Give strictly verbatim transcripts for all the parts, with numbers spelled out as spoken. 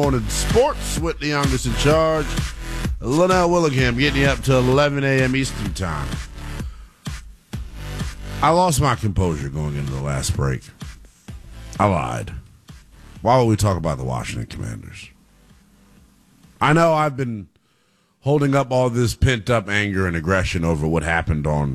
Morning Sports with the youngest in charge, Linnell Willingham, getting you up to eleven a.m. Eastern Time. I lost my composure going into the last break. I lied. Why would we talk about the Washington Commanders? I know I've been holding up all this pent-up anger and aggression over what happened on,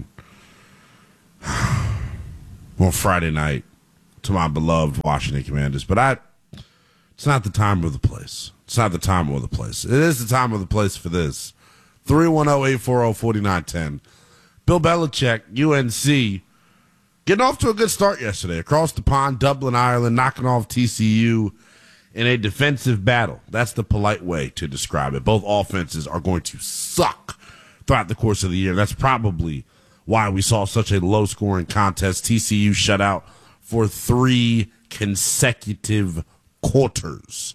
on Friday night to my beloved Washington Commanders, but I it's not the time or the place. It's not the time or the place. It is the time or the place for this. three one zero, eight four zero, four nine one zero. Bill Belichick, U N C, getting off to a good start yesterday. Across the pond, Dublin, Ireland, knocking off T C U in a defensive battle. That's the polite way to describe it. Both offenses are going to suck throughout the course of the year. That's probably why we saw such a low-scoring contest. T C U shut out for three consecutive quarters.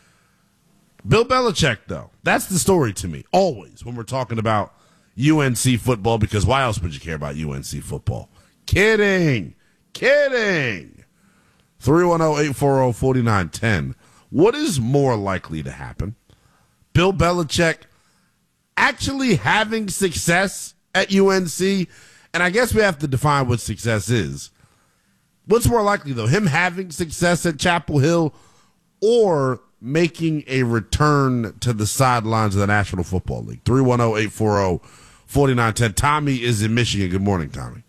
Bill Belichick, though, that's the story to me, always, when we're talking about U N C football, because why else would you care about U N C football? Kidding. Kidding. three one zero, eight four zero, four nine one zero. What is more likely to happen? Bill Belichick actually having success at U N C? And I guess we have to define what success is. What's more likely, though, him having success at Chapel Hill or making a return to the sidelines of the National Football League? three one zero, eight four zero, four nine one zero. Tommy is in Michigan. Good morning, Tommy.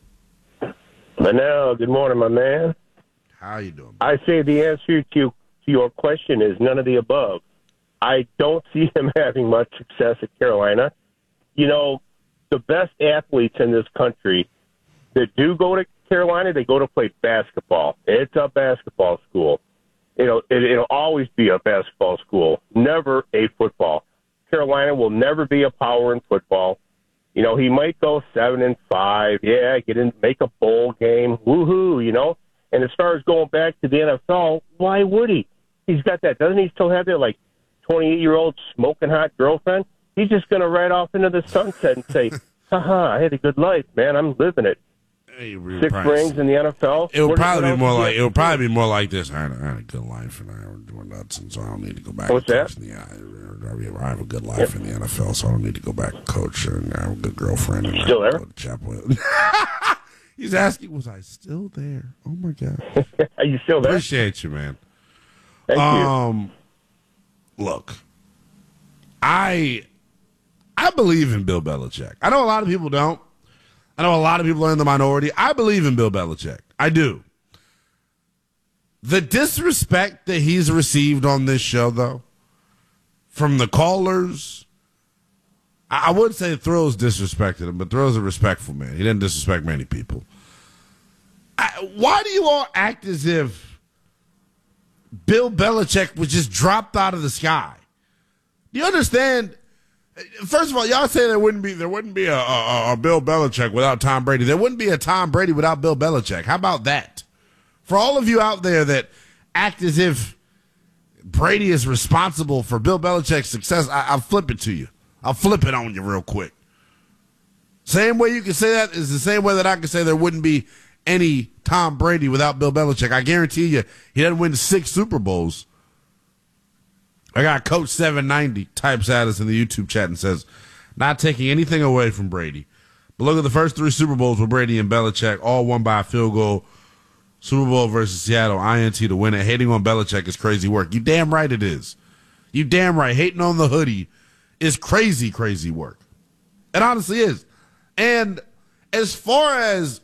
Manel, good morning, my man. How you doing? I say the answer to, to your question is none of the above. I don't see him having much success at Carolina. You know, the best athletes in this country that do go to Carolina, they go to play basketball. It's a basketball school. You know, it, it'll always be a basketball school, never a football. Carolina will never be a power in football. You know, he might go seven and five. Yeah, get in, make a bowl game. Woohoo! You know. And as far as going back to the N F L, why would he? He's got that. Doesn't he still have that like twenty-eight-year-old smoking hot girlfriend? He's just going to ride off into the sunset and say, "Haha, I had a good life, man. I'm living it." Hey, Six rings in the N F L. It would probably be more like it would probably be more like this. I had a, I had a good life, and I was doing nuts, and so I don't need to go back. What's and that? coach in the, I, I have a good life yep. in the N F L, so I don't need to go back and coach. And I have a good girlfriend. And still I there? Go to Chapel Hill. He's asking, "Was I still there?" Oh my god! Are you still there? Appreciate you, man. Thank um, you. Look, I I believe in Bill Belichick. I know a lot of people don't. I know a lot of people are in the minority. I believe in Bill Belichick. I do. The disrespect that he's received on this show, though, from the callers, I, I would say Thrills disrespected him, but Thrills is a respectful man. He didn't disrespect many people. I, why do you all act as if Bill Belichick was just dropped out of the sky? Do you understand? First of all, y'all say there wouldn't be there wouldn't be a, a, a Bill Belichick without Tom Brady. There wouldn't be a Tom Brady without Bill Belichick. How about that? For all of you out there that act as if Brady is responsible for Bill Belichick's success, I, I'll flip it to you. I'll flip it on you real quick. Same way you can say that is the same way that I can say there wouldn't be any Tom Brady without Bill Belichick. I guarantee you he doesn't win six Super Bowls. I got Coach seven ninety types at us in the YouTube chat and says, not taking anything away from Brady. But look at the first three Super Bowls with Brady and Belichick, all won by a field goal. Super Bowl versus Seattle, I N T to win it. Hating on Belichick is crazy work. You damn right it is. You damn right. Hating on the hoodie is crazy, crazy work. It honestly is. And as far as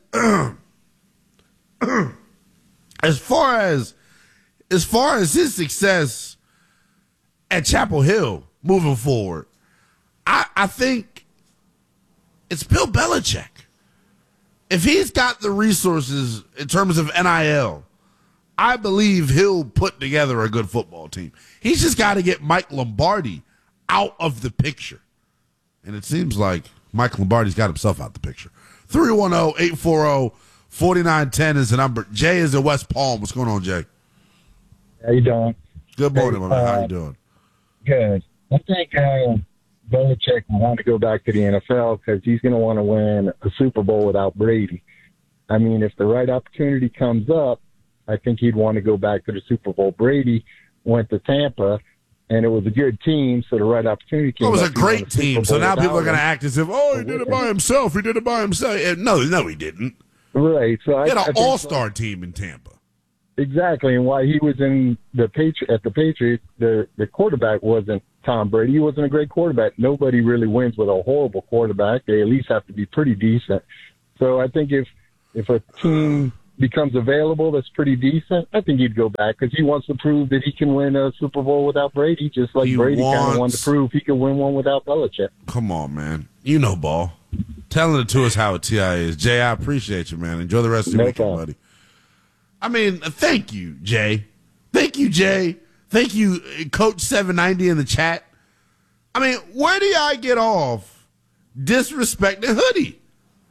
as far as as far as his success at Chapel Hill moving forward, I, I think it's Bill Belichick. If he's got the resources in terms of N I L, I believe he'll put together a good football team. He's just got to get Mike Lombardi out of the picture. And it seems like Mike Lombardi's got himself out the picture. three one zero, eight four zero, four nine one zero is the number. Jay is in West Palm. What's going on, Jay? How you doing? Good morning, hey, my man. uh, How you doing? Good. I think uh, Belichick will want to go back to the N F L because he's going to want to win a Super Bowl without Brady. I mean, if the right opportunity comes up, I think he'd want to go back to the Super Bowl. Brady went to Tampa, and it was a good team, so the right opportunity came. It was up, a great team, so now people are going to him. act as if, oh, he did it by himself. He did it by himself. And no, no, he didn't. Right. So He I had I an think all-star so. team in Tampa. Exactly, and why he was in the Patri- at the Patriots, the the quarterback wasn't Tom Brady. He wasn't a great quarterback. Nobody really wins with a horrible quarterback. They at least have to be pretty decent. So I think if if a team becomes available that's pretty decent, I think he'd go back because he wants to prove that he can win a Super Bowl without Brady, just like He Brady kind of wanted wants- to prove he could win one without Belichick. Come on, man. You know ball. Telling it to us how T I is. Jay, I appreciate you, man. Enjoy the rest of your No weekend, problem. buddy. I mean, thank you, Jay. Thank you, Jay. Thank you, Coach seven ninety in the chat. I mean, where do y'all get off disrespecting Hoodie?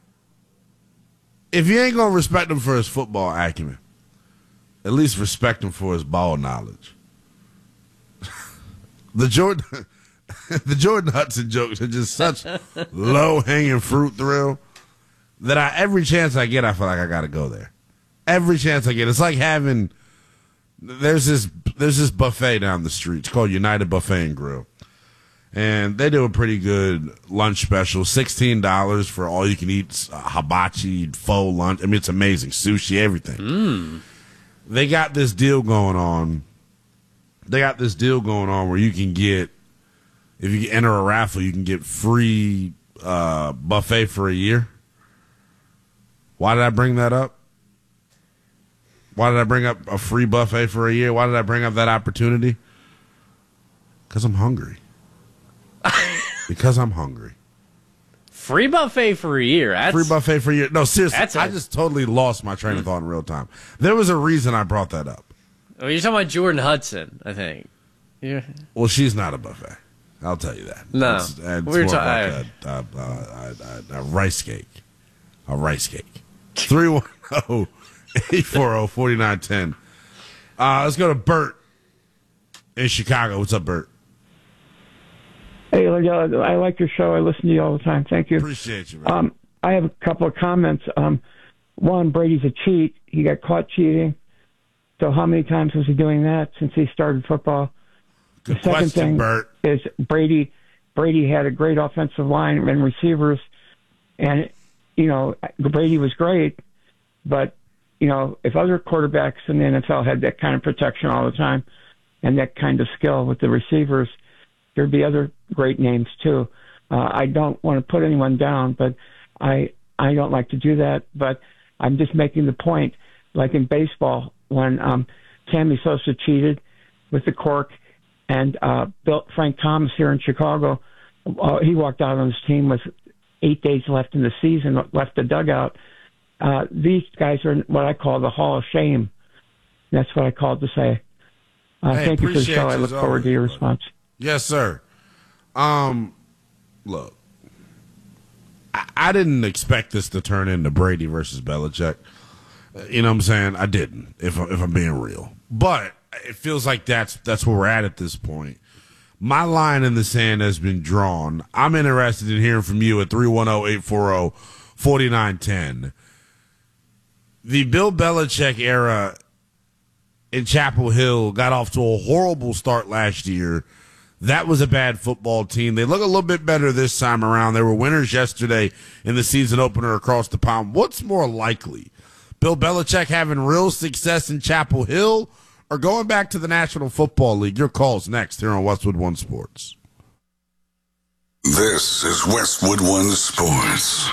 If you ain't going to respect him for his football acumen, at least respect him for his ball knowledge. the Jordan the Jordan Hudson jokes are just such low-hanging fruit thrill that I every chance I get, I feel like I got to go there. Every chance I get. It's like having there's this there's this buffet down the street. It's called United Buffet and Grill. And they do a pretty good lunch special, sixteen dollars for all you can eat, uh, hibachi, faux lunch. I mean, it's amazing. Sushi, everything. Mm. They got this deal going on. They got this deal going on where you can get, if you enter a raffle, you can get free uh, buffet for a year. Why did I bring that up? Why did I bring up a free buffet for a year? Why did I bring up that opportunity? Because I'm hungry. Because I'm hungry. Free buffet for a year. That's, Free buffet for a year. No, seriously, That's a- I just totally lost my train of thought in real time. There was a reason I brought that up. Oh, you're talking about Jordan Hudson, I think. Yeah. Well, she's not a buffet. I'll tell you that. No. It's, it's We were more ta- like a, a, a, a, a rice cake. A rice cake. three one zero, eight four zero, four nine one zero. Uh, let's go to Bert in Chicago. What's up, Bert? Hey, uh, I like your show. I listen to you all the time. Thank you. Appreciate you, man. Um, I have a couple of comments. Um, one, Brady's a cheat. He got caught cheating. So how many times was he doing that since he started football? Good the second question, thing Bert. is Brady. Brady had a great offensive line and receivers, and you know Brady was great, but you know if other quarterbacks in the N F L had that kind of protection all the time and that kind of skill with the receivers, there'd be other great names too. Uh, I don't want to put anyone down, but I I don't like to do that. But I'm just making the point, like in baseball, when um, Sammy Sosa cheated with the cork, and uh, Bill, Frank Thomas here in Chicago, uh, he walked out on his team with eight days left in the season, left the dugout. Uh, these guys are what I call the Hall of Shame. That's what I called to say. Uh, Hey, thank you for the appreciate show. I you look as forward to your always, buddy. response. Yes, sir. Um, look, I, I didn't expect this to turn into Brady versus Belichick. Uh, You know what I'm saying? I didn't, if, I- if I'm being real. But it feels like that's that's where we're at at this point. My line in the sand has been drawn. I'm interested in hearing from you at three one zero, eight four zero, four nine one zero. The Bill Belichick era in Chapel Hill got off to a horrible start last year. That was a bad football team. They look a little bit better this time around. They were winners yesterday in the season opener across the pond. What's more likely? Bill Belichick having real success in Chapel Hill or going back to the National Football League? Your call's next here on Westwood One Sports. This is Westwood One Sports.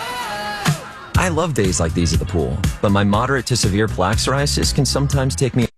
I love days like these at the pool, but my moderate to severe plaque psoriasis can sometimes take me